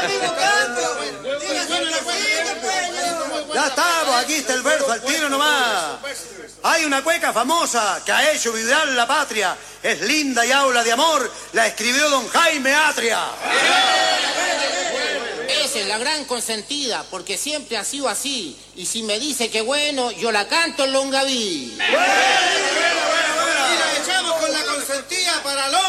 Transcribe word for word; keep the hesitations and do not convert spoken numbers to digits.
Ya estamos, aquí está el verso al tiro nomás. Hay una cueca famosa que ha hecho vibrar la patria. Es linda y habla de amor. La escribió don Jaime Atria. Esa es la gran consentida, porque siempre ha sido así. Y si me dice que bueno, yo la canto en Longaví. Bueno, bueno, bueno, bueno. Y la echamos con la consentida para los